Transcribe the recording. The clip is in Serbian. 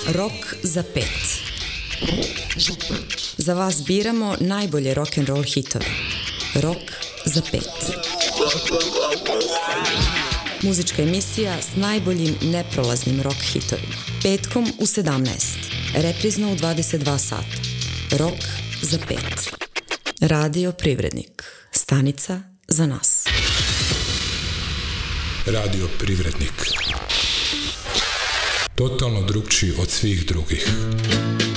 Rok za pet. Za vas biramo najbolje rock'n'roll hitove. Rok za pet. Muzička emisija s najboljim neprolaznim rock hitovima. Petkom u 17. Reprizno u 22 sata. Rok za pet. Radio Privrednik. Stanica za nas. Radio Privrednik. Totalno drugčiji od svih drugih.